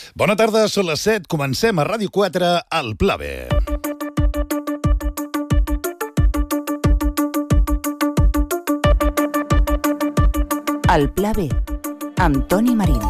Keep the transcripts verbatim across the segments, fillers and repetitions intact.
Bona tarda, són les set. Comencem a Ràdio quatre, al Pla B. El Pla B, amb Toni Marín.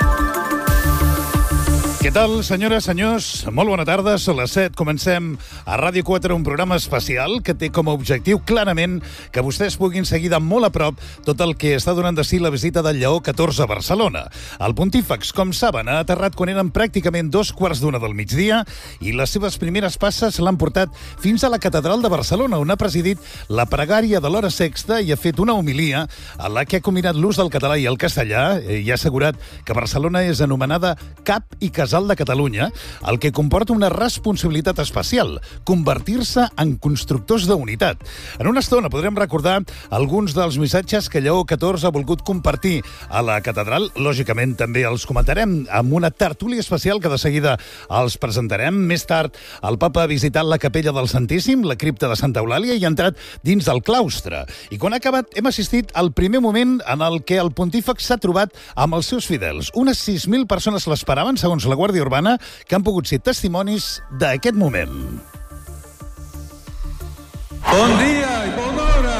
Què tal, senyores, senyors? Molt bona tarda, són les set. Comencem a Ràdio quatre, un programa especial que té com a objectiu clarament que vostès puguin seguir de molt a prop tot el que està donant de si la visita del Lleó catorze a Barcelona. El Pontífex, com saben, ha aterrat quan eren pràcticament dos quarts d'una del migdia i les seves primeres passes l'han portat fins a la Catedral de Barcelona, on ha presidit la pregària de l'hora sexta i ha fet una homilia en la que ha combinat l'ús del català i el castellà i ha assegurat que Barcelona és anomenada Cap i Casal de Catalunya, el que comporta una responsabilitat especial, convertir-se en constructors d'unitat. En una estona podrem recordar alguns dels missatges que Lleó catorze ha volgut compartir a la catedral. Lògicament també els comentarem amb una tertúlia especial que de seguida els presentarem. Més tard el papa ha visitat la capella del Santíssim, la cripta de Santa Eulàlia, i ha entrat dins del claustre. I quan ha acabat hem assistit al primer moment en el que el Pontífex s'ha trobat amb els seus fidels. Unes sis mil persones l'esperaven, segons la Guàrdia Urbana, que han pogut ser testimonis d'aquest moment. Bon dia i bona hora!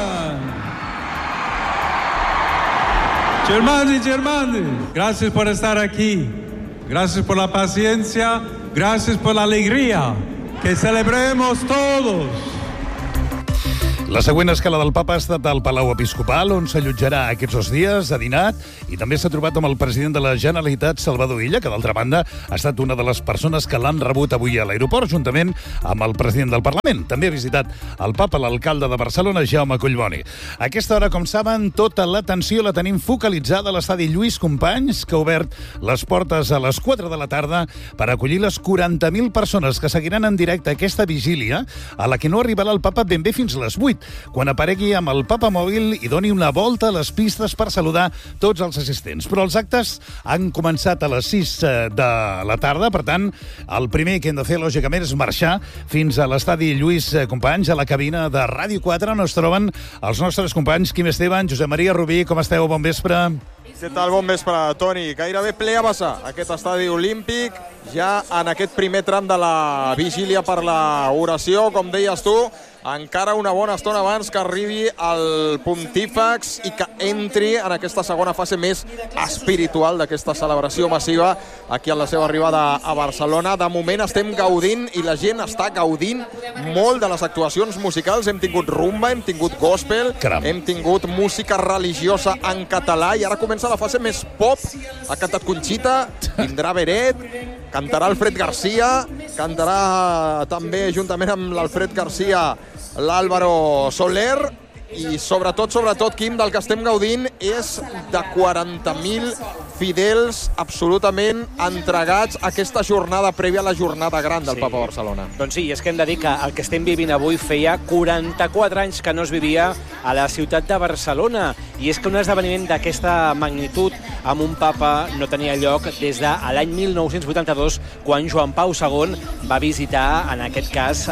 Germans y germanes, gracias por estar aquí. Gracias por la paciencia, gracias por la alegría. Que celebremos todos. La següent escala del papa ha estat al Palau Episcopal, on s'allotjarà aquests dos dies, ha dinat, i també s'ha trobat amb el president de la Generalitat, Salvador Illa, que d'altra banda ha estat una de les persones que l'han rebut avui a l'aeroport, juntament amb el president del Parlament. També ha visitat el papa l'alcalde de Barcelona, Jaume Collboni. A aquesta hora, com saben, tota l'atenció la tenim focalitzada a l'estadi Lluís Companys, que ha obert les portes a les quatre de la tarda per acollir les quaranta mil persones que seguiran en directe aquesta vigília, a la que no arribarà el papa ben bé fins a les vuit, quan aparegui amb el Papa Mòbil i doni una volta a les pistes per saludar tots els assistents. Però els actes han començat a les sis de la tarda, per tant, el primer que hem de fer, lògicament, és marxar fins a l'estadi Lluís Companys, a la cabina de Ràdio quatre, on es troben els nostres companys Quim Esteban, Josep Maria Rubí. Com esteu? Bon vespre. Què tal? Bon vespre, Toni. Gairebé ple a vessar aquest estadi olímpic, ja en aquest primer tram de la vigília per l'oració, com deies tu, encara una bona estona abans que arribi el Pontífex i que entri en aquesta segona fase més espiritual d'aquesta celebració massiva aquí a la seva arribada a Barcelona. De moment estem gaudint i la gent està gaudint molt de les actuacions musicals. Hem tingut rumba, hem tingut gospel, Caram. hem tingut música religiosa en català i ara comença la fase més pop. Ha cantat Conxita, vindrà Beret, cantarà Alfred Garcia, cantarà també juntament amb l'Alfred Garcia l'Álvaro Soler i sobretot, sobretot, Quim, del que estem gaudint és de quaranta mil fidels absolutament entregats a aquesta jornada prèvia a la jornada gran del Sí. Papa Barcelona. Doncs sí, és que hem de dir que el que estem vivint avui feia quaranta-quatre anys que no es vivia a la ciutat de Barcelona, i és que un esdeveniment d'aquesta magnitud amb un papa no tenia lloc des de l'any mil nou-cents vuitanta-dos, quan Joan Pau segon va visitar, en aquest cas,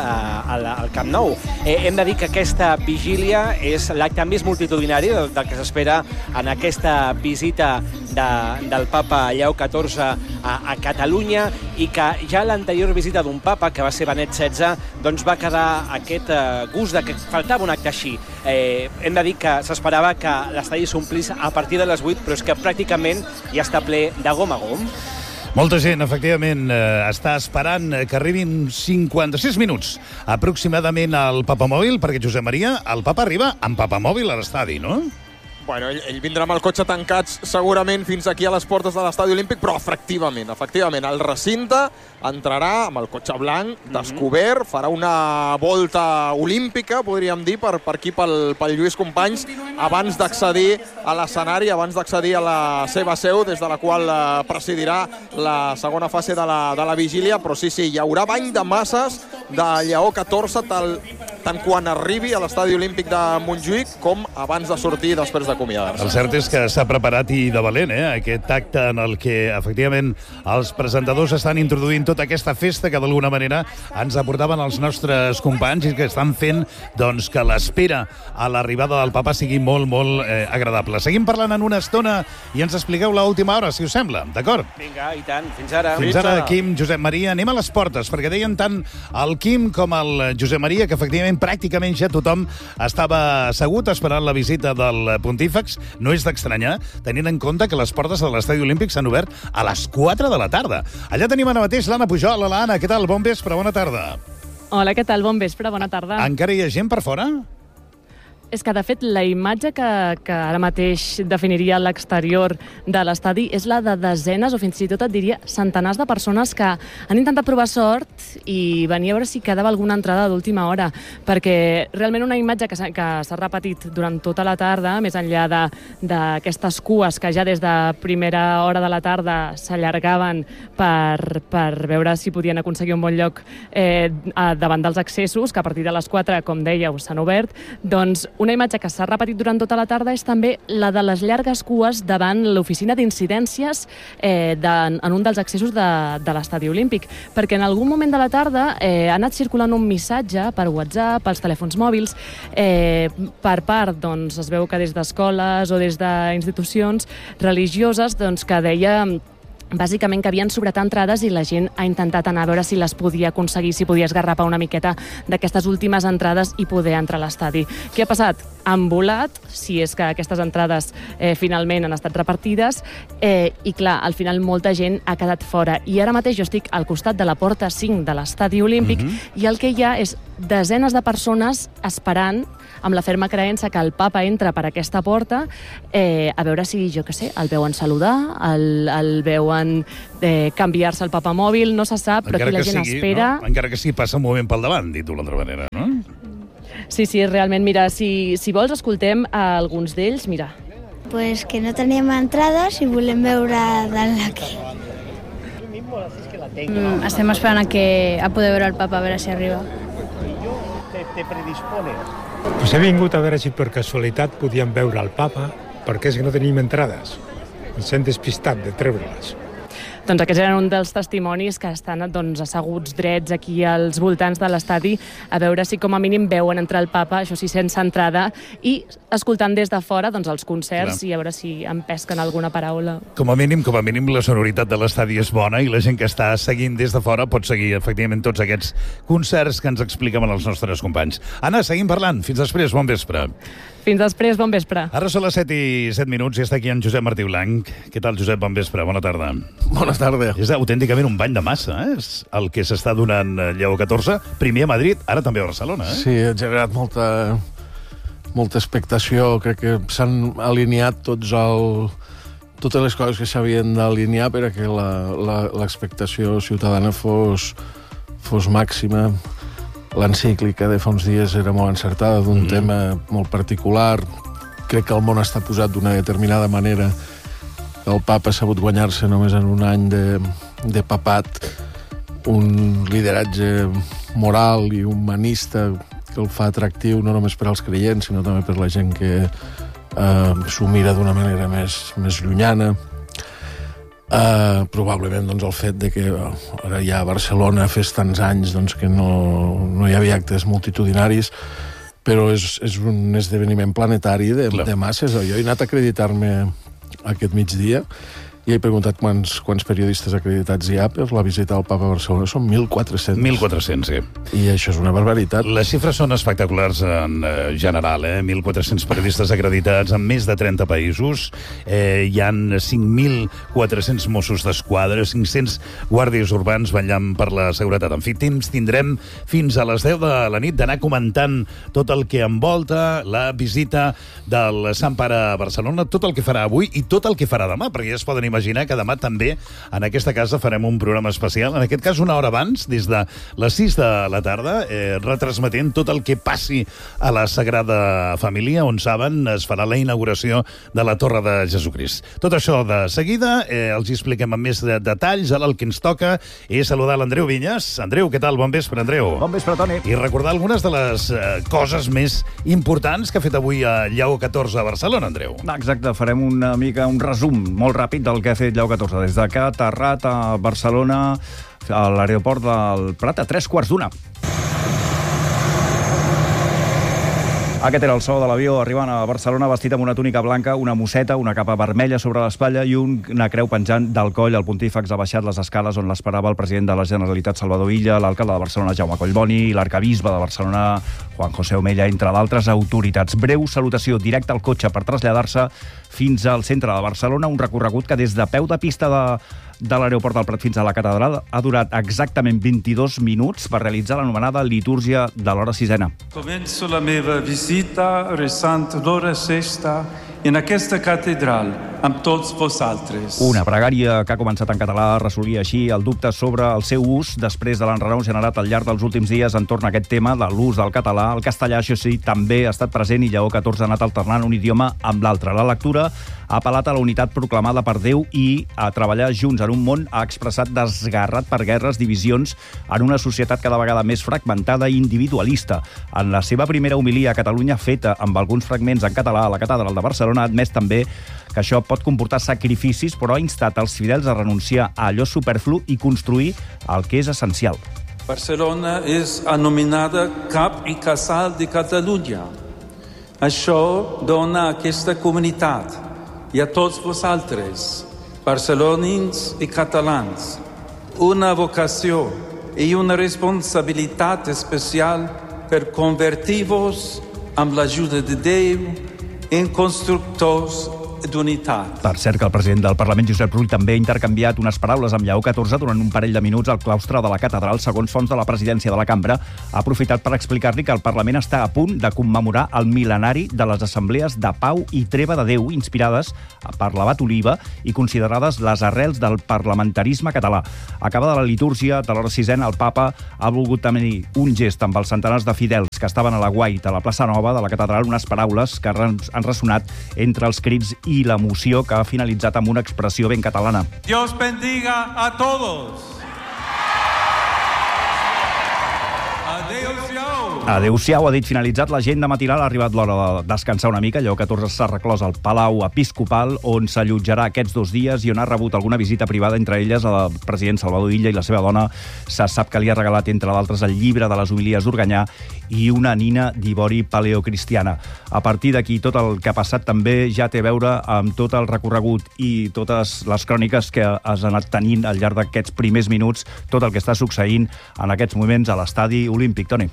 al Camp Nou. Eh, hem de dir que aquesta vigília és l'acte més multitudinari del, del que s'espera en aquesta visita de, del papa Lleó catorze a, a Catalunya, i que ja l'anterior visita d'un papa, que va ser Benet setze, doncs va quedar aquest eh, gust de que faltava un acte així. Eh, hem de dir que s'esperava que l'estadi s'omplís a partir de les vuit, però és que pràcticament ja està ple de gom a gom. Molta gent, efectivament, eh, està esperant que arribin cinquanta-sis minuts aproximadament al Papamòbil, perquè, Josep Maria, el papa arriba amb Papamòbil a l'estadi, no? Bueno, ell, ell vindrà amb el cotxe tancats segurament fins aquí a les portes de l'estadi olímpic, però efectivament, efectivament, el recinte entrarà amb el cotxe blanc, descobert, farà una volta olímpica, podríem dir, per, per aquí, pel, pel Lluís Companys, abans d'accedir a l'escenari, abans d'accedir a la seva seu, des de la qual eh, presidirà la segona fase de la, de la vigília. Però sí, sí, hi haurà bany de masses de Lleó catorze, tal, tant quan arribi a l'estadi olímpic de Montjuïc com abans de sortir després d'acomiadar-se. El cert és que s'ha preparat i de valent, eh? Aquest acte en el que, efectivament, els presentadors estan introduint tota aquesta festa que, d'alguna manera, ens aportaven els nostres companys i que estan fent doncs, que l'espera a l'arribada del papa sigui molt, molt eh, agradable. Seguim parlant en una estona i ens expliqueu l'última hora, si us sembla, d'acord? Vinga, i tant. Fins ara. Fins ara, Quim, Josep Maria. Anem a les portes, perquè deien tant el Quim com el Josep Maria que, efectivament, pràcticament ja tothom estava assegut esperant la visita del Pontífex. No és d'estranyar, tenint en compte que les portes de l'Estadi Olímpic s'han obert a les quatre de la tarda. Allà tenim ara mateix l'Anna Pujol. Hola, Anna, què tal? Bon vespre, bona tarda. Hola, què tal? Bon vespre, bona tarda. Encara hi ha gent per fora? És que, de fet, la imatge que, que ara mateix definiria l'exterior de l'estadi és la de desenes, o fins i tot et diria centenars de persones que han intentat provar sort i venir a veure si quedava alguna entrada d'última hora, perquè realment una imatge que s'ha, que s'ha repetit durant tota la tarda, més enllà d'aquestes cues que ja des de primera hora de la tarda s'allargaven per, per veure si podien aconseguir un bon lloc eh, davant dels accessos, que a partir de les quatre, com dèieu, s'han obert, doncs una imatge que s'ha repetit durant tota la tarda és també la de les llargues cues davant l'oficina d'incidències eh, de, en un dels accessos de, de l'Estadi Olímpic, perquè en algun moment de la tarda eh, ha anat circulant un missatge per WhatsApp, pels telèfons mòbils, eh, per part, doncs, es veu que des d'escoles o des d'institucions religioses, doncs, que deia bàsicament que havien sobrat entrades i la gent ha intentat anar a veure si les podia aconseguir, si podia esgarrapar una miqueta d'aquestes últimes entrades i poder entrar a l'estadi. Què ha passat? Han volat, si és que aquestes entrades eh, finalment han estat repartides, eh, i clar, al final molta gent ha quedat fora. I ara mateix jo estic al costat de la porta cinc de l'Estadi Olímpic mm-hmm. i el que hi ha és desenes de persones esperant amb la ferma creença que el papa entra per aquesta porta eh, a veure si, jo què sé, el veuen saludar, el, el veuen eh, canviar-se el papamòbil, no se sap, però aquí la gent sigui, espera... No? Encara que sí, passa un moment pel davant, dit-ho d'altra manera, no? Sí, sí, realment, mira, si, si vols escoltem a alguns d'ells, mira. Pues que no teníem entrades i volem veure dalt aquí. Mm, estem esperant a, que, a poder veure el papa, a veure si arriba. Te predispones? Pues he vingut a veure si per casualitat podíem veure el papa, perquè és que no tenim entrades. Ens hem despistat de treure-les. Doncs aquests eren un dels testimonis que estan doncs, asseguts drets aquí als voltants de l'estadi a veure si com a mínim veuen entrar el papa, això sí, sense entrada, i escoltant des de fora doncs, els concerts Clar. I a veure si en pesquen alguna paraula. Com a mínim, com a mínim la sonoritat de l'estadi és bona i la gent que està seguint des de fora pot seguir efectivament tots aquests concerts que ens expliquen els nostres companys. Anna, seguim parlant. Fins després, bon vespre. Fins després, bon vespre. Ara són les set i set minuts i està aquí en Josep Martí Blanc. Què tal, Josep? Bon vespre, bona tarda. Bona tarda. És autènticament un bany de massa, eh? És el que s'està donant Lleó catorze, primer a Madrid, ara també a Barcelona, eh? Sí, ha generat molta, molta expectació. Crec que s'han alineat tots el, totes les coses que s'havien d'alinear perquè l'expectació ciutadana fos, fos màxima. L'encíclica de fa uns dies era molt encertada, d'un mm. tema molt particular. Crec que el món està posat d'una determinada manera. El papa ha sabut guanyar-se només en un any de, de papat un lideratge moral i humanista que el fa atractiu no només per als creients, sinó també per la gent que eh, s'ho mira d'una manera més, més llunyana. Uh, probablement doncs, el fet de que ara ja a Barcelona fes tants anys doncs, que no, no hi havia actes multitudinaris, però és, és un esdeveniment planetari de, de masses. Jo he anat a acreditar-me aquest migdia i he preguntat quants, quants periodistes acreditats hi ha per la visita al Papa a Barcelona. Són mil quatre-cents. mil quatre-cents, sí. I això és una barbaritat. Les xifres són espectaculars en eh, general, eh? mil quatre-cents periodistes acreditats en més de trenta països. Eh, hi han cinc mil quatre-cents Mossos d'Esquadra, cinc-cents guàrdies urbans vetllant per la seguretat. En fi, temps tindrem fins a les deu de la nit d'anar comentant tot el que envolta la visita del Sant Pare a Barcelona, tot el que farà avui i tot el que farà demà, perquè ja es poden imaginar imaginar que demà també en aquesta casa farem un programa especial, en aquest cas una hora abans, des de les sis de la tarda, eh, retransmetent tot el que passi a la Sagrada Família, on saben es farà la inauguració de la Torre de Jesucrist. Tot això de seguida, eh, els expliquem amb més de detalls. Ara el que ens toca és saludar l'Andreu Vinyes. Andreu, què tal? Bon vespre, Andreu. Bon vespre, Toni. I recordar algunes de les eh, coses més importants que ha fet avui a Lleó catorze a Barcelona, Andreu. Exacte, farem una mica un resum molt ràpid del que ha fet Lleó catorze. Des de que ha aterrat a Barcelona, a l'aeroport del Prat, a tres quarts d'una. Aquest era el so de l'avió arribant a Barcelona, vestit amb una túnica blanca, una musseta, una capa vermella sobre l'espatlla i una creu penjant del coll. El pontífex ha baixat les escales on l'esperava el president de la Generalitat, Salvador Illa, l'alcalde de Barcelona, Jaume Collboni, i l'arcabisbe de Barcelona, Juan José Omella, entre d'altres autoritats. Breu salutació directa al cotxe per traslladar-se fins al centre de Barcelona, un recorregut que des de peu de pista de, de l'aeroport del Prat fins a la catedral ha durat exactament vint-i-dos minuts per realitzar l'anomenada litúrgia de l'hora sisena. Començo la meva visita resant l'hora sexta en aquesta catedral amb tots vosaltres. Una pregària que ha començat en català resolia així el dubte sobre el seu ús després de l'enrenou generat al llarg dels últims dies entorn a aquest tema de l'ús del català. El castellà, això sí, també ha estat present i Lleó catorze ha anat alternant un idioma amb l'altre. La lectura ha apel·lat a la unitat proclamada per Déu i a treballar junts en un món, ha expressat desgarrat per guerres, divisions, en una societat cada vegada més fragmentada i individualista. En la seva primera homilia a Catalunya, feta amb alguns fragments en català a la catedral de Barcelona, ha admès també que això pot comportar sacrificis, però ha instat els fidels a renunciar a allò superflu i construir el que és essencial. Barcelona és anomenada cap i casal de Catalunya. Això dona a aquesta comunitat i a tots vosaltres, barcelonins i catalans, una vocació i una responsabilitat especial per convertir-vos amb l'ajuda de Déu en constructors d'unitat. Per cert que el president del Parlament, Josep Rull, també ha intercanviat unes paraules amb Lleó catorze durant un parell de minuts al claustre de la catedral. Segons fonts de la presidència de la cambra, ha aprofitat per explicar-li que el Parlament està a punt de commemorar el mil·lenari de les assemblees de pau i treva de Déu, inspirades per l'abat Oliva i considerades les arrels del parlamentarisme català. Acabada la litúrgia de l'hora sisena, el papa ha volgut tenir un gest amb els centenars de fidels que estaven a la guaita a la plaça Nova de la catedral, unes paraules que han ressonat entre els crits i l'emoció, que ha finalitzat amb una expressió ben catalana. Dios bendiga a todos. Adéu-siau. Adéu-siau, ha dit finalitzat l'agenda matinal. Ha arribat l'hora de descansar una mica. Lleó catorze s'ha reclòs al Palau Episcopal, on s'allotjarà aquests dos dies i on ha rebut alguna visita privada, entre elles el president Salvador Illa i la seva dona. Se sap que li ha regalat, entre d'altres, el llibre de les homilies d'Organyà i una nina d'ivori paleocristiana. A partir d'aquí, tot el que ha passat també ja té a veure amb tot el recorregut i totes les cròniques que has anat tenint al llarg d'aquests primers minuts, tot el que està succeint en aquests moments a l'estadi olímpic. Toni.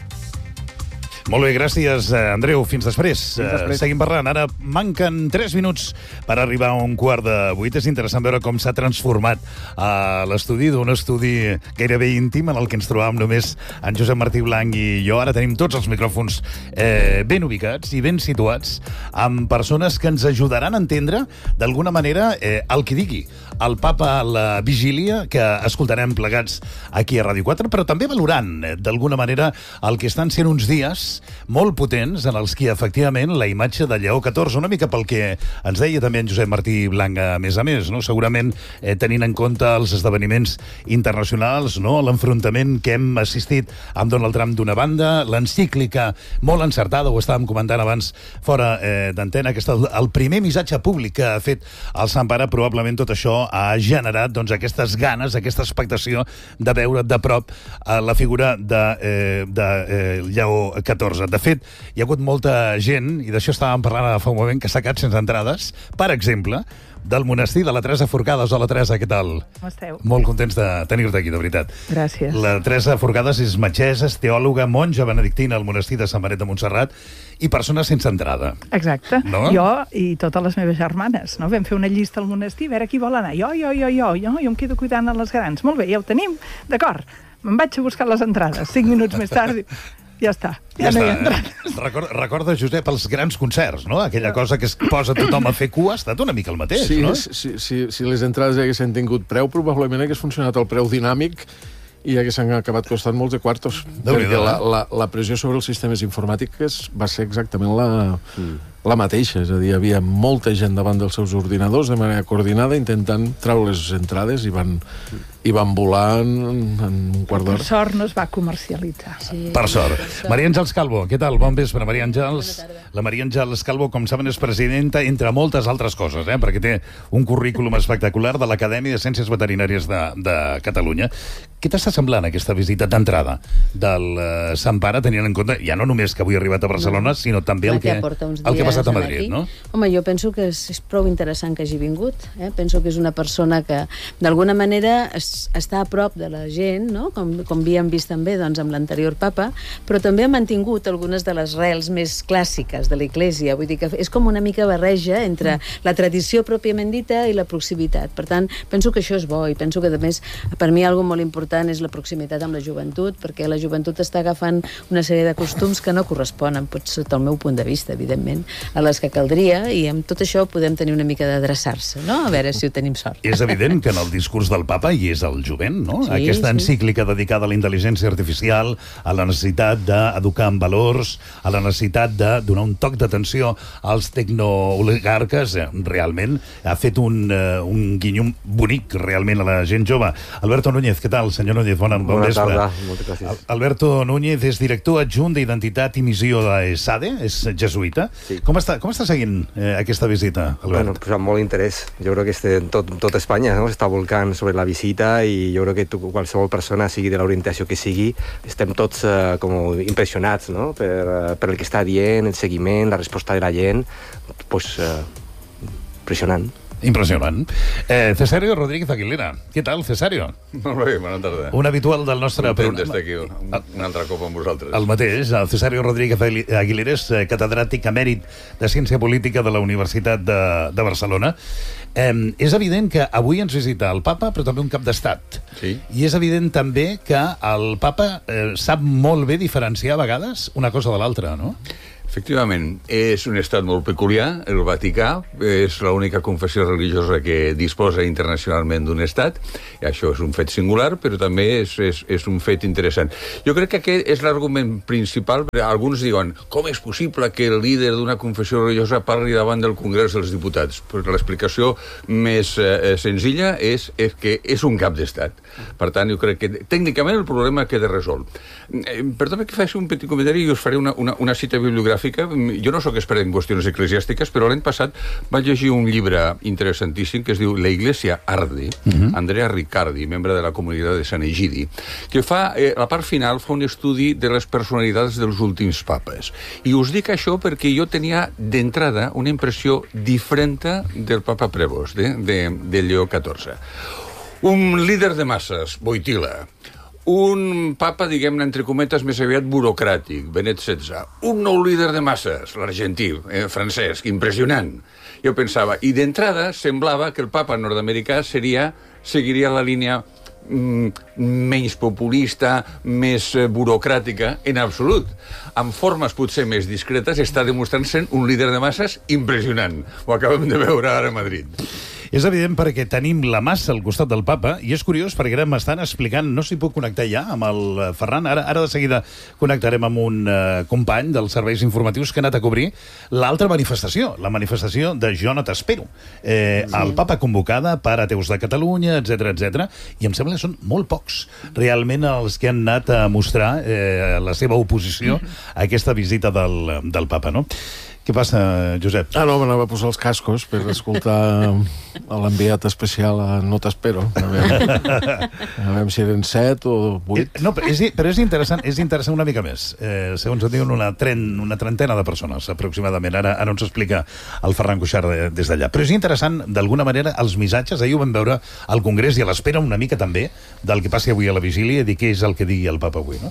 Molt bé, gràcies, Andreu. Fins després. Fins després. Seguim parlant. Ara manquen tres minuts per arribar a un quart de vuit. És interessant veure com s'ha transformat a l'estudi, d'un estudi gairebé íntim en el que ens trobàvem només en Josep Martí Blanc i jo. Ara tenim tots els micròfons eh, ben ubicats i ben situats amb persones que ens ajudaran a entendre d'alguna manera eh, el que digui el papa a la vigília, que escoltarem plegats aquí a Ràdio quatre, però també valorant eh, d'alguna manera el que estan sent uns dies molt potents en els que, efectivament, la imatge de Lleó catorze, una mica pel que ens deia també en Josep Martí Blanc, a més a més, no? Segurament eh, tenint en compte els esdeveniments internacionals, no? L'enfrontament que hem assistit amb Donald Trump d'una banda, l'encíclica molt encertada, ho estàvem comentant abans fora eh, d'antena, que és el, el primer missatge públic que ha fet el Sant Pare. Probablement tot això ha generat doncs, aquestes ganes, aquesta expectació de veure de prop eh, la figura de, eh, de eh, Lleó catorze. De fet, hi ha hagut molta gent, i d'això estàvem parlant fa un moment, que s'ha quedat sense entrades, per exemple, del monestir de la Teresa Forcades. Hola, Teresa, què tal? Com esteu? Molt contents de tenir-te aquí, de veritat. Gràcies. La Teresa Forcades és metgessa, és teòloga, monja benedictina al monestir de Sant Benet de Montserrat i persona sense entrada. Exacte. No? Jo i totes les meves germanes, no? Vam fer una llista al monestir, a veure qui vol anar. Jo, jo, jo, jo, jo, jo em quedo cuidant a les grans. Molt bé, ja ho tenim. D'acord. Me'n vaig a buscar les entrades. Cinc minuts més tard, ja està. Ja, Ja no hi ha està, entrades. eh? Recorda, recorda, Josep, els grans concerts, no? Aquella cosa que es posa tothom a fer cua, ha estat una mica el mateix, sí, no? Si, si, si les entrades haguessin tingut preu, probablement hagués funcionat el preu dinàmic i haguessin acabat costant molts de quartos. Perquè la, la, la pressió sobre els sistemes informàtics va ser exactament la, mm. la mateixa. És a dir, hi havia molta gent davant dels seus ordinadors de manera coordinada intentant treure les entrades i van, i van volar en, en un quart d'hora. Per sort no es va comercialitzar. Sí. Per sort. Maria Àngels Calvo, què tal? Bon vespre, Maria Àngels. La Maria Àngels Calvo, com saben, és presidenta, entre moltes altres coses, eh? perquè té un currículum espectacular de l'Acadèmia de Ciències Veterinàries de, de Catalunya. Què t'està semblant aquesta visita d'entrada del uh, Sant Pare, tenint en compte, ja no només que avui ha arribat a Barcelona, no. sinó també el que, el que ha passat a Madrid, no? Home, jo penso que és, és prou interessant que hagi vingut. Eh? Penso que és una persona que, d'alguna manera, es, està a prop de la gent, no? com, com havíem vist també doncs, amb l'anterior papa, però també ha mantingut algunes de les rels més clàssiques de l'Església. Vull dir que és com una mica barreja entre mm. la tradició pròpiament dita i la proximitat. Per tant, penso que això és bo i penso que, a més, per mi, algo molt important és la proximitat amb la joventut, perquè la joventut està agafant una sèrie de costums que no corresponen, pot sota el meu punt de vista, evidentment, a les que caldria, i amb tot això podem tenir una mica d'adreçar-se, no? A veure si ho tenim sort. És evident que en el discurs del papa hi és el jovent, no? Sí, Aquesta sí. encíclica dedicada a la intel·ligència artificial, a la necessitat d'educar en valors, a la necessitat de donar un toc d'atenció als tecnooligarques, eh, realment ha fet un, uh, un guinyó bonic realment a la gent jove. Alberto Núñez, què tal, senyor Núñez? Bona, bon Bona vespre. tarda, moltes gràcies. Alberto Núñez és director adjunt d'Identitat i Missió de ESADE, és jesuïta. Sí. Com, està, com està seguint eh, aquesta visita, Albert? Bueno, pues amb molt interès. Jo crec que este, tot, tot Espanya no? s'està volcant sobre la visita i jo crec que tu, qualsevol persona, sigui de l'orientació que sigui, estem tots eh, com impressionats no? per, eh, per el que està dient, el seguiment, la resposta de la gent, pues, eh, impressionant. Impressionant. Eh, Cesario Rodríguez Aguilera. Què tal, Cesario? Molt bé, bona tarda. Un habitual del nostre Content programa. d'estar aquí un, un altre cop amb vosaltres. El mateix, el Cesario Rodríguez Aguilera és catedràtic emèrit de Ciència Política de la Universitat de, de Barcelona. Eh, és evident que avui ens visita el papa, però també un cap d'estat. Sí. I és evident també que el papa eh, sap molt bé diferenciar a vegades una cosa de l'altra, no? Efectivament, és un estat molt peculiar, el Vaticà, és l'única confessió religiosa que disposa internacionalment d'un estat, i això és un fet singular, però també és, és, és un fet interessant. Jo crec que aquest és l'argument principal. Alguns diuen, com és possible que el líder d'una confessió religiosa parli davant del Congrés dels Diputats? Pues l'explicació més eh, senzilla és, és que és un cap d'estat. Per tant, jo crec que tècnicament el problema queda resolt. Eh, Perdó que faci un petit comentari i us faré una, una, una cita bibliogràfica. Jo no sóc expert en qüestions eclesiàstiques, però l'any passat vaig llegir un llibre interessantíssim que es diu La Iglesia Arde, uh-huh. Andrea Riccardi, membre de la comunitat de Sant Egidi, que fa, eh, la part final fa un estudi de les personalitats dels últims papes. I us dic això perquè jo tenia d'entrada una impressió diferent del papa Prevost, de, de, de Lleó catorze. Un líder de masses, Wojtyla. Un papa, diguem-ne, entre cometes, més aviat burocràtic, Benet setze. Un nou líder de masses, l'argentí, eh, Francesc, impressionant. Jo pensava, i d'entrada semblava que el papa nord-americà seria, seguiria la línia mm, menys populista, més eh, burocràtica, en absolut. Amb formes potser més discretes, està demostrant sent un líder de masses impressionant. Ho acabem de veure ara a Madrid. És evident perquè tenim la massa al costat del papa, i és curiós perquè ara m'estan explicant, no sé si puc connectar ja amb el Ferran, ara, ara de seguida connectarem amb un uh, company dels serveis informatius que ha anat a cobrir l'altra manifestació, la manifestació de Jo no t'espero. Eh, sí. El papa convocada per ateus de Catalunya, etcètera, etcètera, i em sembla que són molt pocs realment els que han anat a mostrar eh, la seva oposició a aquesta visita del, del papa, no? Què passa, Josep? Ah, no, m'anava a posar els cascos per escoltar l'enviat especial a No t'espero. A veure, a veure si eren set o vuit. No, però és, però és interessant, és interessant una mica més. Eh, segons em diuen, una, tren, una trentena de persones, aproximadament. Ara, ara ens explica el Ferran Cuixart de, des d'allà. Però és interessant, d'alguna manera, els missatges. Ahir ho vam veure al Congrés i a l'espera una mica també del que passi avui a la vigília i dir què és el que digui el papa avui, no?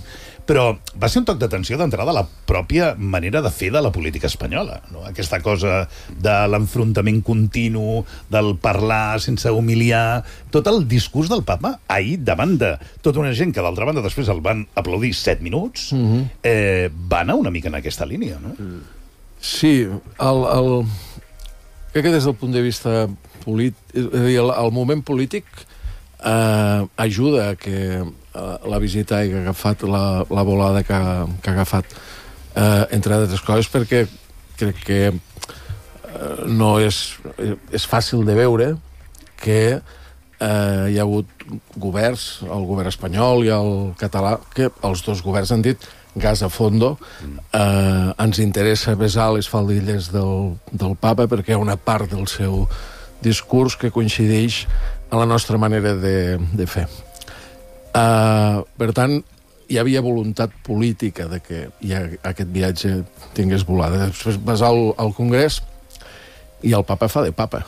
Però va ser un toc d'atenció d'entrada a la pròpia manera de fer de la política espanyola, no? Aquesta cosa de l'enfrontament continu, del parlar sense humiliar, tot el discurs del papa ahir davant de tota una gent que d'altra banda després el van aplaudir set minuts, mm-hmm. eh, va anar una mica en aquesta línia, no? Sí, el, el... crec que des del punt de vista polític, és a dir, el, el moment polític eh, ajuda a que eh, la visita hagi agafat la, la volada que, que ha agafat, eh, entre altres coses, perquè crec que eh, no és, és fàcil de veure que eh, hi ha hagut governs, el govern espanyol i el català, que els dos governs han dit gas a fondo, eh, ens interessa besar les faldilles del, del papa perquè hi ha una part del seu discurs que coincideix amb la nostra manera de, de fer. Uh, per tant, hi havia voluntat política de que ja aquest viatge tingués volada. Després vas al, al Congrés i el papa fa de papa.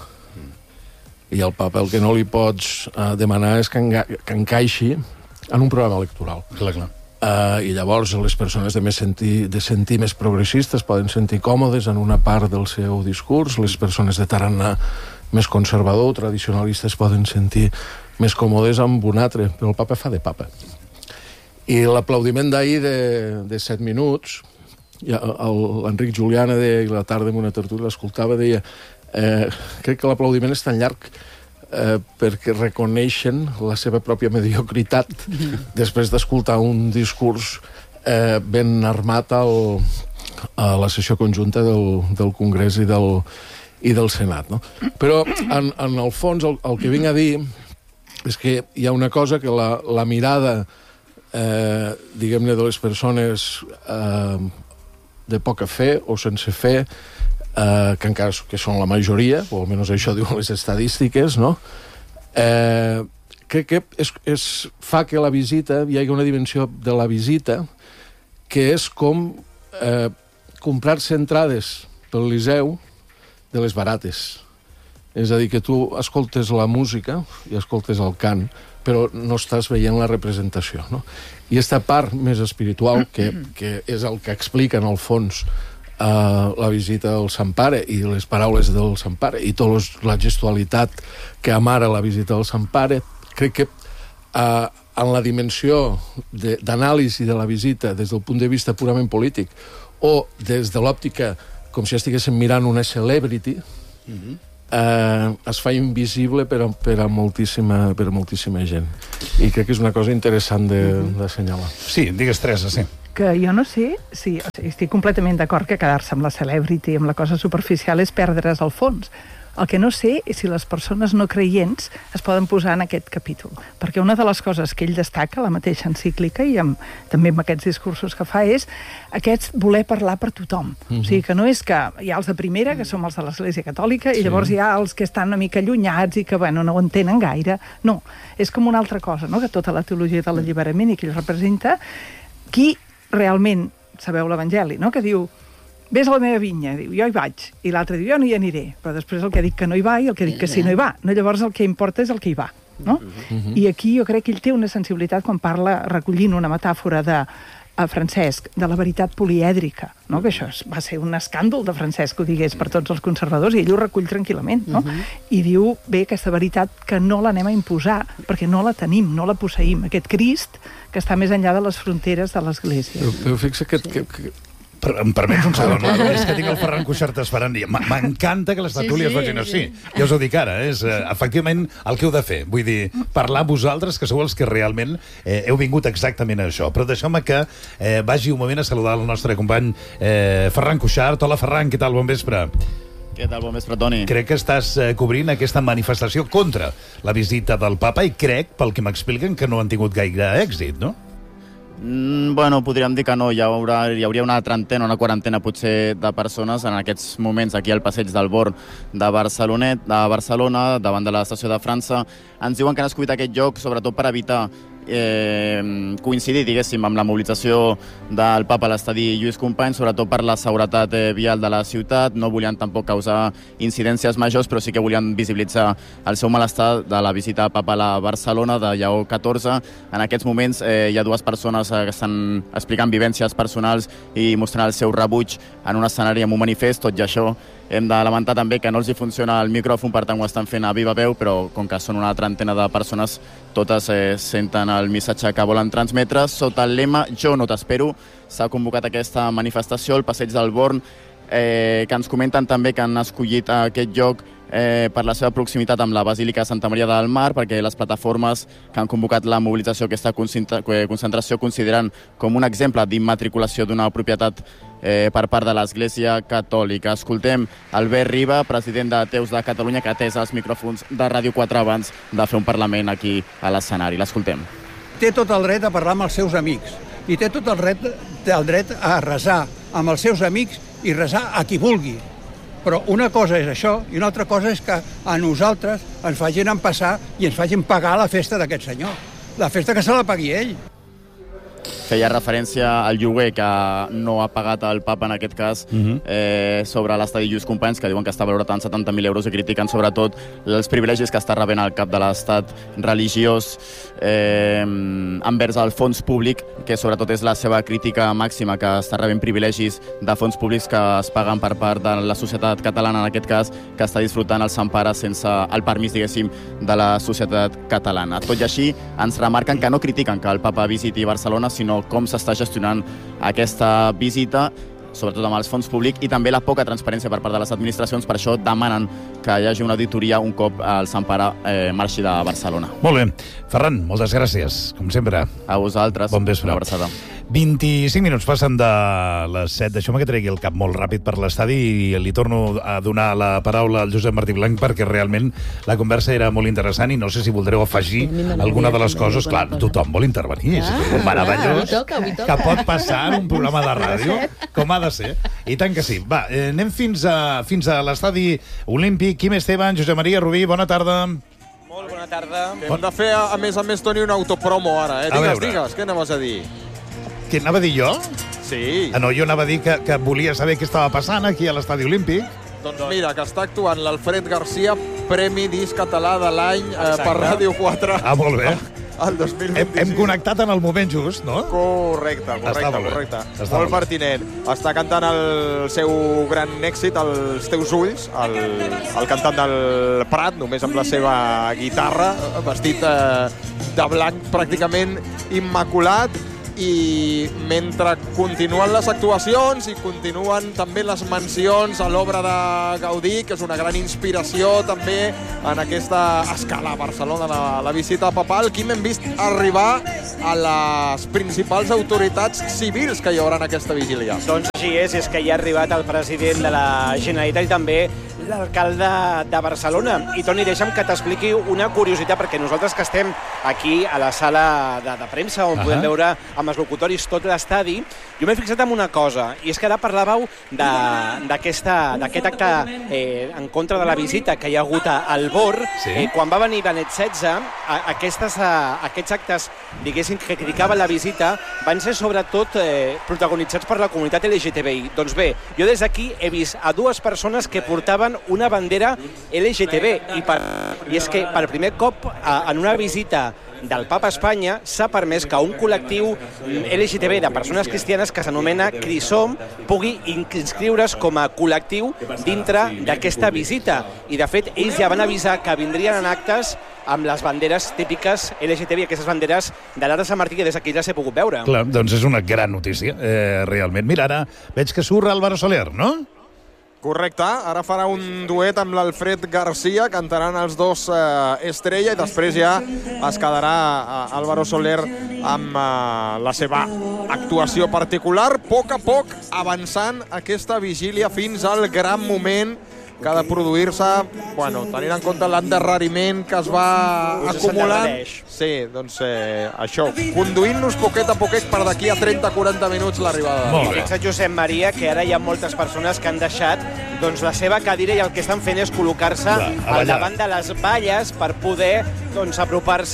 I el papa el que no li pots uh, demanar és que, enga que encaixi en un programa electoral. Clar, clar. Uh, i llavors les persones de, més sentir, de sentir més progressistes poden sentir còmodes en una part del seu discurs, les persones de tarannà més conservador, tradicionalistes poden sentir més còmodes amb un altre, però el papa fa de papa. I l'aplaudiment d'ahir de, de set minuts, ja, l'Enric Juliana deia, i la tarda en una tertúlia l'escoltava, deia eh, crec que l'aplaudiment és tan llarg eh, perquè reconeixen la seva pròpia mediocritat després d'escoltar un discurs eh, ben armat al, a la sessió conjunta del, del Congrés i del i del Senat, no? Però, en, en el fons, el, el que vinc a dir és que hi ha una cosa que la, la mirada, eh, diguem-ne, de les persones eh, de poca fe o sense fe, eh, que encara que són la majoria, o almenys això diuen les estadístiques, no? Eh, crec que és, és, fa que la visita, hi hagi una dimensió de la visita que és com eh, comprar-se entrades pel Liceu de les barates. És a dir, que tu escoltes la música i escoltes el cant, però no estàs veient la representació, no? I aquesta part més espiritual, que, que és el que explica, en el fons, eh, la visita del Sant Pare i les paraules del Sant Pare i tota la gestualitat que amara la visita del Sant Pare, crec que eh, en la dimensió d'anàlisi de, de la visita des del punt de vista purament polític o des de l'òptica com si estiguéssim mirant una celebrity, mm-hmm. eh, es fa invisible per a, per, a moltíssima, per a moltíssima gent. I crec que és una cosa interessant d'assenyalar. Sí, digues, Teresa, sí. Que jo no sé si... O sigui, estic completament d'acord que quedar-se amb la celebrity, amb la cosa superficial, és perdre's al fons. El que no sé és si les persones no creients es poden posar en aquest capítol. Perquè una de les coses que ell destaca, la mateixa encíclica, i amb, també amb aquests discursos que fa, és aquest voler parlar per tothom. Mm-hmm. O sigui, que no és que hi ha els de primera, que som els de l'Església Catòlica, sí. I llavors hi ha els que estan una mica allunyats i que, bueno, no ho entenen gaire. No, és com una altra cosa, no?, que tota la teologia de l'alliberament i que ell representa, qui realment, sabeu l'Evangeli, no?, que diu vés a la meva vinya, diu, jo hi vaig, i l'altre diu, jo no hi aniré, però després el que dic que no hi va i el que dic que sí no hi va. No, llavors el que importa és el que hi va, no? Uh-huh. I aquí jo crec que ell té una sensibilitat quan parla, recollint una metàfora de a Francesc, de la veritat polièdrica, no? Que això va ser un escàndol de Francesc que ho digués per tots els conservadors, i ell ho recull tranquil·lament, no? Uh-huh. I diu, bé, aquesta veritat que no l'anem a imposar, perquè no la tenim, no la posseïm, aquest Crist que està més enllà de les fronteres de l'Església. Però, però fixa que... que, que... Per, em permets un segon, no? És que tinc el Ferran Cuixart esperant. M'encanta que les tertúlies sí, sí, vagin així. Sí. Ja us ho dic ara, és eh, efectivament el que heu de fer. Vull dir, parlar vosaltres, que sou els que realment eh, heu vingut exactament a això. Però deixeu-me que eh, vagi un moment a saludar el nostre company eh, Ferran Cuixart. Hola, Ferran, què tal? Bon vespre. Què tal? Bon vespre, Toni. Crec que estàs eh, cobrint aquesta manifestació contra la visita del papa i crec, pel que m'expliquen, que no han tingut gaire èxit, no? Mm, bueno, podríem dir que no. Hi, haurà, hi hauria una trentena, una quarantena potser de persones en aquests moments aquí al passeig del Born de Barcelonet, de Barcelona, davant de l'estació de França. Ens diuen que han escollit aquest lloc sobretot per evitar eh, coincidir, diguéssim, amb la mobilització del papa a l'estadi Lluís Companys, sobretot per la seguretat eh, vial de la ciutat. No volien tampoc causar incidències majors, però sí que volien visibilitzar el seu malestar de la visita papal a Barcelona de Lleó catorze. En aquests moments eh, hi ha dues persones eh, que estan explicant vivències personals i mostrant el seu rebuig en un escenari amb un manifest. Tot i això, hem de lamentar també que no els hi funciona el micròfon, per tant ho estan fent a viva veu, però com que són una trentena de persones, totes eh, senten el missatge que volen transmetre. Sota el lema "Jo no t'espero", s'ha convocat aquesta manifestació al Passeig del Born, eh, que ens comenten també que han escollit aquest lloc eh, per la seva proximitat amb la Basílica de Santa Maria del Mar, perquè les plataformes que han convocat la mobilització, aquesta concentració, consideren com un exemple d'immatriculació d'una propietat eh, per part de l'Església Catòlica. Escoltem Albert Riba, president d'Ateus de Catalunya, que ha atès els micròfons de Ràdio quatre abans de fer un Parlament aquí a l'escenari. L'escoltem. Té tot el dret a parlar amb els seus amics i té tot el dret, el dret a resar amb els seus amics i resar a qui vulgui. Però una cosa és això i una altra cosa és que a nosaltres ens facin empassar i ens facin pagar la festa d'aquest senyor. La festa que se la pagui ell. Feia referència al lloguer que no ha pagat el papa en aquest cas uh-huh. eh, sobre l'estadi Lluís Companys, que diuen que està valorat en setanta mil euros i critiquen sobretot els privilegis que està rebent el cap de l'estat religiós eh, envers el fons públic, que sobretot és la seva crítica màxima, que està rebent privilegis de fons públics que es paguen per part de la societat catalana, en aquest cas, que està disfrutant el Sant Pare sense el permís, diguéssim, de la societat catalana. Tot i així, ens remarquen que no critiquen que el papa visiti Barcelona, sinó com s'està gestionant aquesta visita, sobretot amb els fons públics, i també la poca transparència per part de les administracions. Per això demanen que hi hagi una auditoria un cop el Sant Pare eh, marxi de Barcelona. Molt bé. Ferran, moltes gràcies, com sempre. A vosaltres. Bon vespre. Una abraçada. vint-i-cinc minuts passen de les set. Deixeu-me que tregui el cap molt ràpid per l'estadi i li torno a donar la paraula al Josep Martí Blanc, perquè realment la conversa era molt interessant i no sé si voldreu afegir alguna de les coses. Clar, tothom vol intervenir. És meravellós que pot passar en un programa de ràdio, com ha de ser. I tant que sí. Va, eh, anem fins a, fins a l'estadi olímpic. Quim Esteban, Josep Maria Rubí, bona tarda. Molt bona tarda. Hem de fer, a més a més, Toni, un autopromo ara. Eh? Digues, digues, què anaves a dir? Què anava a dir jo? Sí. Ah, no, jo anava a dir que, que volia saber què estava passant aquí a l'estadi olímpic. Doncs mira, que està actuant l'Alfred Garcia, Premi Disc Català de l'any eh, per Ràdio quatre. Ah, molt bé. El dos mil vint-i-sis. Hem, hem connectat en el moment just, no? Correcte, correcte, molt correcte. Està molt, molt bé. pertinent. Està cantant el seu gran èxit, Els teus ulls, el, el cantant del Prat, només amb la seva guitarra, vestit eh, de blanc pràcticament immaculat. I mentre continuen les actuacions i continuen també les mencions a l'obra de Gaudí, que és una gran inspiració també en aquesta escala a Barcelona, la, la visita papal, Quim, hem vist arribar a les principals autoritats civils que hi haurà en aquesta vigília. Doncs així és, és que hi ha arribat el president de la Generalitat i també l'alcalde de Barcelona. I Toni, deixa'm que t'expliqui una curiositat, perquè nosaltres que estem aquí a la sala de, de premsa, on uh-huh. podem veure amb els locutoris tot l'estadi, jo m'he fixat en una cosa, i és que ara parlàveu d'aquest acte eh, en contra de la visita que hi ha hagut al Bor. Sí. Eh, quan va venir Benet setze, a, aquestes, a, aquests actes, diguéssim, que criticaven la visita, van ser sobretot eh, protagonitzats per la comunitat L G T B I. Doncs bé, jo des d'aquí he vist a dues persones que portaven una bandera L G T B i, per, i és que per primer cop a, en una visita del Papa a Espanya s'ha permès que un col·lectiu L G T B de persones cristianes que s'anomena Crisom pugui inscriure's com a col·lectiu dintre d'aquesta visita. I de fet ells ja van avisar que vindrien en actes amb les banderes típiques L G T B, aquestes banderes de l'Ara de Sant Martí, que des d'aquí ja s'he pogut veure. Clar, doncs és una gran notícia, eh, realment. Mira, ara veig que surt Álvaro Soler, no? Correcte, ara farà un duet amb l'Alfred Garcia, cantaran els dos eh, Estrella, i després ja es quedarà eh, Álvaro Soler amb eh, la seva actuació particular. A poc a poc avançant aquesta vigília fins al gran moment que ha de produir-se, bueno, tenint en compte l'endarreriment que es va acumulant. Sí, doncs eh, això, conduint-nos poquet a poquet per d'aquí a trenta a quaranta minuts l'arribada. I fixa't, Josep Maria, que ara hi ha moltes persones que han deixat doncs, la seva cadira i el que estan fent és col·locar-se al davant de les valles per poder doncs, apropar-se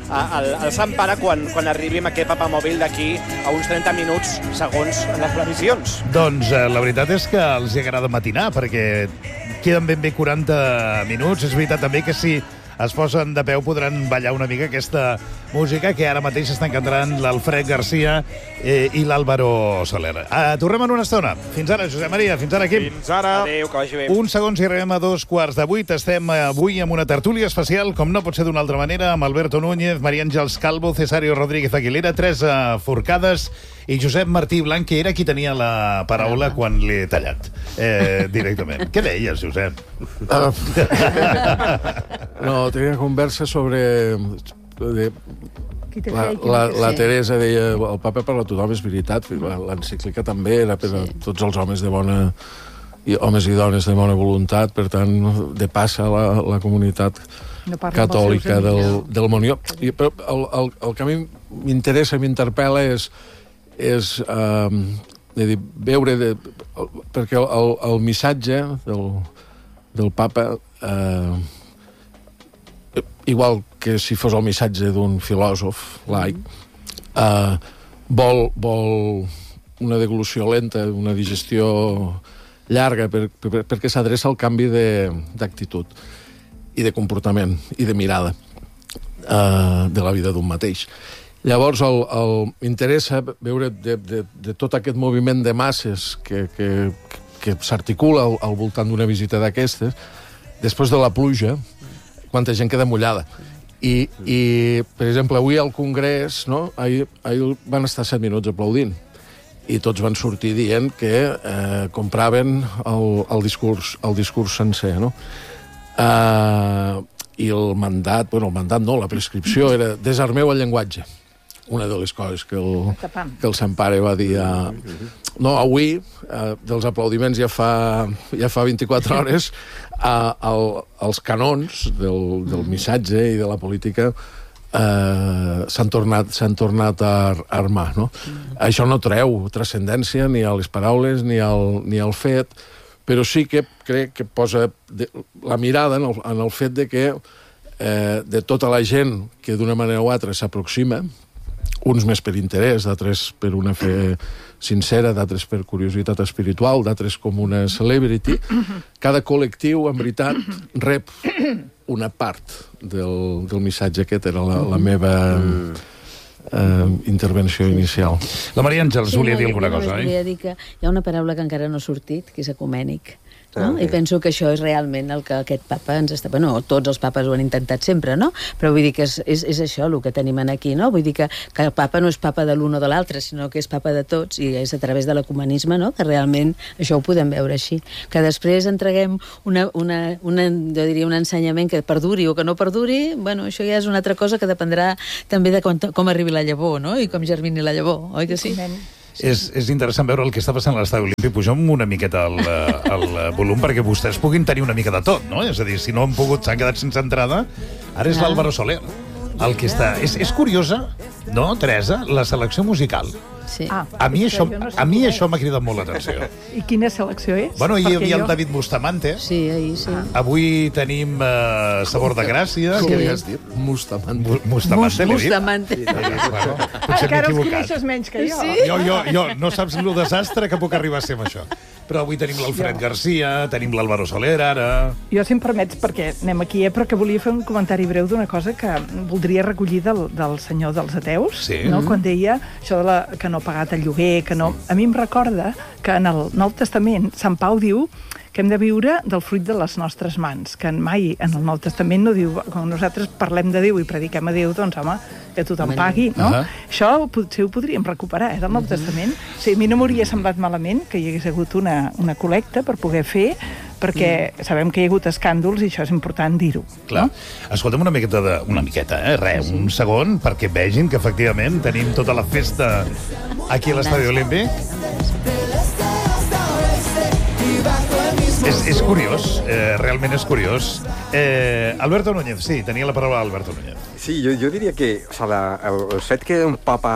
el, el Sant Pare quan, quan arribi amb aquest papamòbil d'aquí a uns trenta minuts, segons les previsions. Doncs eh, la veritat és que els agrada matinar, perquè queden ben bé quaranta minuts. És veritat també que si es posen de peu podran ballar una mica aquesta música que ara mateix estan cantant l'Alfred Garcia eh, i l'Álvaro Soler. Uh, tornem en una estona. Fins ara, Josep Maria. Fins ara, Quim. Fins ara. Adéu, que vagi bé. Un segons i arribem a dos quarts de vuit. Estem avui amb una tertúlia especial, com no pot ser d'una altra manera, amb Alberto Núñez, María Àngels Calvo, Cesario Rodríguez Aguilera, Teresa Forcades i Josep Martí Blanc, que era qui tenia la paraula quan l'he tallat eh, directament. Què deies, Josep? Uh, no, tenia conversa sobre... De, la, la, la Teresa deia el paper per a tothom és veritat, l'encíclica també era per a tots els homes de bona i homes i dones de bona voluntat, per tant de passa la, la comunitat no catòlica del, del món. I, però el, el, el que a mi m'interessa, m'interpel·la és, és um, de dir, veure de, el, perquè el, el, el missatge del, del papa eh, igual que si fos el missatge d'un filòsof laic, eh, vol, vol una deglució lenta, una digestió llarga, per, per, perquè s'adreça al canvi d'actitud i de comportament i de mirada eh, de la vida d'un mateix. Llavors, el, el, m'interessa veure de, de, de tot aquest moviment de masses que, que, que s'articula al, al voltant d'una visita d'aquestes, després de la pluja, quanta gent queda mullada. I, i per exemple, avui al Congrés, no? ahir, ahir van estar set minuts aplaudint i tots van sortir dient que eh, compraven el, el, discurs, el discurs sencer, no? Eh, I el mandat, bueno, el mandat no, la prescripció era desarmeu el llenguatge. Una de les coses que el, que el Sant Pare va dir a... No, avui, eh, dels aplaudiments ja fa, ja fa vint-i-quatre hores, eh, el, els canons del, del missatge i de la política eh, s'han tornat, s'han tornat a armar, no? Mm. Això no treu transcendència ni a les paraules ni al, ni al fet, però sí que crec que posa de, la mirada en el, en el fet de que eh, de tota la gent que d'una manera o altra s'aproxima, uns més per interès, d'altres per una fe sincera, d'altres per curiositat espiritual, d'altres com una celebrity. Cada col·lectiu, en veritat, rep una part del, del missatge aquest. Era la, la meva eh, intervenció inicial. La Maria Àngels sí, volia no, dir alguna cosa, oi? Volia dir que hi ha una paraula que encara no ha sortit, que és ecumènic. No? Okay. I penso que això és realment el que aquest papa ens està... Bueno, tots els papes ho han intentat sempre, no? Però vull dir que és, és, és això el que tenim aquí, no? Vull dir que, que el papa no és papa de l'un o de l'altre, sinó que és papa de tots, i és a través de l'ecumenisme, no?, que realment això ho podem veure així. Que després entreguem una, una, una, jo diria, un ensenyament que perduri o que no perduri, bueno, això ja és una altra cosa que dependrà també de com, com arribi la llavor, no?, i com germini la llavor, oi que sí? És, és interessant veure el que està passant a l'Estadi Olímpic. Pugem una miqueta el, el volum perquè vostès puguin tenir una mica de tot, no? És a dir, si no han pogut, s'han quedat sense entrada, ara és l'Álvaro Soler el que està... És, és curiosa, no, Teresa, la selecció musical. Sí. Ah, a mi això, no sé a mi què això m'ha cridat molt l'atenció. I quina selecció és? Bueno, ahir hi havia jo... el David Bustamante. Sí, ahir sí. Avui tenim uh, Sabor de Gràcia. Com Sí. li has dit? Mustamante. Mustamante, l'he dit. Mustamante. Bueno, potser m'he Encara els equivocat. coneixes menys que jo. Sí. Jo, jo, jo, no saps el desastre que puc arribar a ser amb això. Però avui tenim l'Alfred Garcia, tenim l'Álvaro Soler, ara... Jo, si em permets, perquè anem aquí, eh, però que volia fer un comentari breu d'una cosa que voldria recollir del, del senyor dels ateus, Sí. no? Quan deia això de la, que no ha pagat el lloguer, que no... A mi em recorda que en el Nou Testament Sant Pau diu que hem de viure del fruit de les nostres mans, que mai en el Nou Testament no diu, quan nosaltres parlem de Déu i prediquem a Déu, doncs home, que tothom pagui, no? Uh-huh. Això potser ho podríem recuperar, eh, del Nou Testament. Sí, a mi no m'hauria semblat malament que hi hagués hagut una, una col·lecta per poder fer, perquè sabem que hi ha hagut escàndols i això és important dir-ho. Clar. Escolta'm una miqueta, de, una miqueta, eh? Res, un segon, perquè vegin que efectivament tenim tota la festa aquí a l'Estadi Olímpic. És, és curiós, eh, realment és curiós. Eh, Alberto Núñez, sí, tenia la paraula Alberto Núñez. Sí, jo, jo diria que o sea, la, el, el fet que un papa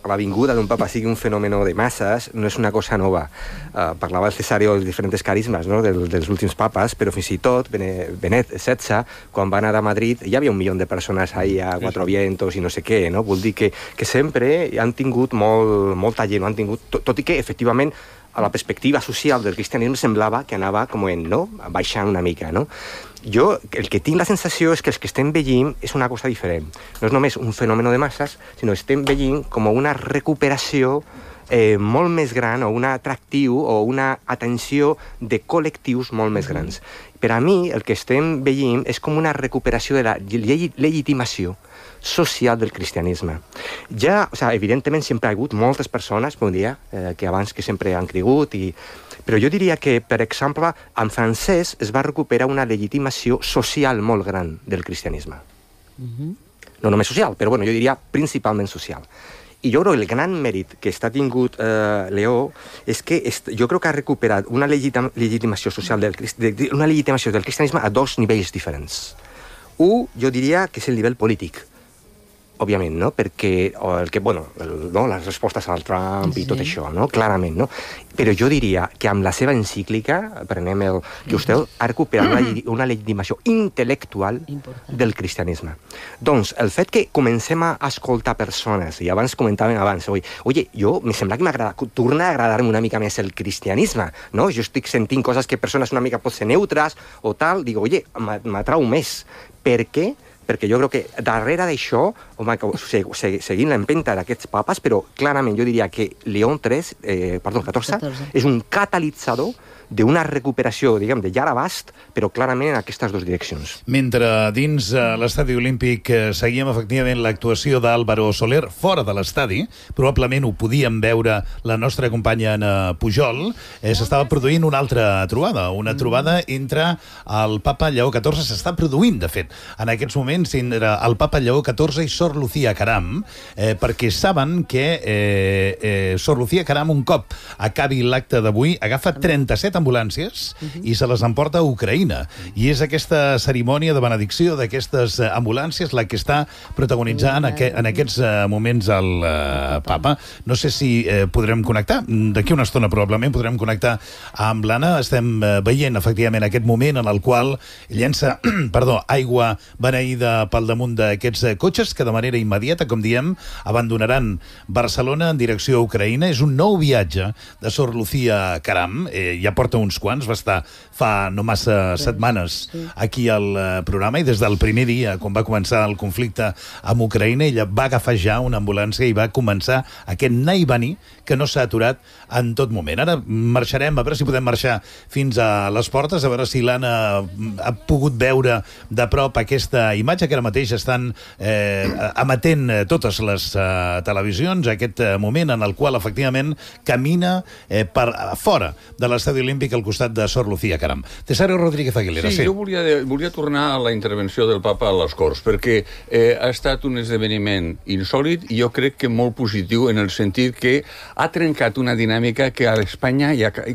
la vinguda d'un papa sigui un fenomen de masses no és una cosa nova. Uh, parlava el Cesario dels diferents carismes, no? Del, dels últims papes, però fins i tot Benet setze, quan va anar a Madrid, hi havia un milió de persones ahí a Cuatro Vientos i no sé què, no? Vull dir que, que sempre han tingut molt, molta gent, han tingut, tot, tot i que, efectivament, a la perspectiva social del cristianisme semblava que anava com en, no? Baixant una mica, no? Jo, el que tinc la sensació és que els que estem veient és una cosa diferent. No és només un fenomen de masses, sinó que estem veient com una recuperació eh, molt més gran, o un atractiu, o una atenció de col·lectius molt més grans. Per a mi, el que estem veient és com una recuperació de la legitimació social del cristianisme. Ja, o sigui, evidentment, sempre ha hagut moltes persones, bon dia, eh, que abans que sempre han cregut, i... però jo diria que, per exemple, en francès es va recuperar una legitimació social molt gran del cristianisme. Uh-huh. No només social, però bueno, jo diria principalment social. I jo crec que el gran mèrit que està tingut eh, Leó és que est, jo crec que ha recuperat una legitima, legitimació social del, de, una legitimació del cristianisme a dos nivells diferents. Un, jo diria que és el nivell polític, òbviament, no? Perquè el que, bueno, el, no? les respostes al Trump sí. I tot això, no? Clarament, no? Però jo diria que amb la seva encíclica, prenem el Justel, ha recuperat una, una legitimació intel·lectual del cristianisme. Doncs el fet que comencem a escoltar persones, i abans comentàvem abans, oi, oye, jo, me sembla que m'agrada, torna a agradar-me una mica més el cristianisme, no? Jo estic sentint coses que persones una mica pot ser neutres o tal, digo, oye, m'atrau més. Per què? Perquè jo crec que darrere d'això, home, seguint l'empenta d'aquests papes, però clarament jo diria que León tres, eh, perdó, catorze, catorze, és un catalitzador d'una recuperació, diguem, de llarg abast, però clarament en aquestes dues direccions. Mentre dins uh, l'estadi olímpic uh, seguíem efectivament l'actuació d'Álvaro Soler fora de l'estadi, probablement ho podíem veure la nostra companya Anna Pujol, eh, s'estava produint una altra trobada, una trobada entre el papa Lleó catorze, s'està produint, de fet, en aquests moments entre el papa Lleó catorze i Sor Lucía Caram, eh, perquè saben que eh, eh, Sor Lucía Caram, un cop acabi l'acte d'avui, agafa trenta-set ambulàncies uh-huh. i se les emporta a Ucraïna. I és aquesta cerimònia de benedicció d'aquestes ambulàncies la que està protagonitzant uh-huh. aqu en aquests uh, moments el uh, papa. No sé si uh, podrem connectar. D'aquí una estona probablement podrem connectar amb l'Anna. Estem uh, veient efectivament aquest moment en el qual llença perdó, aigua beneïda pel damunt d'aquests uh, cotxes que de manera immediata, com diem, abandonaran Barcelona en direcció a Ucraïna. És un nou viatge de Sor Lucía Caram. Eh, ja porta uns quants, va estar fa no massa setmanes aquí al programa i des del primer dia, quan va començar el conflicte amb Ucraïna, ella va agafar ja una ambulància i va començar aquest anar i venir que no s'ha aturat en tot moment. Ara marxarem, a veure si podem marxar fins a les portes, a veure si l'Anna ha pogut veure de prop aquesta imatge que ara mateix estan eh, emetent totes les eh, televisions, aquest eh, moment en el qual efectivament camina eh, per fora de l'estadi olímpic al costat de Sor Lucía Caram. Cesario Rodríguez Aguilera. Sí, sí. Jo volia, volia tornar a la intervenció del papa a les Corts, perquè eh, ha estat un esdeveniment insòlit i jo crec que molt positiu en el sentit que ha trencat una dinàmica que a Espanya ja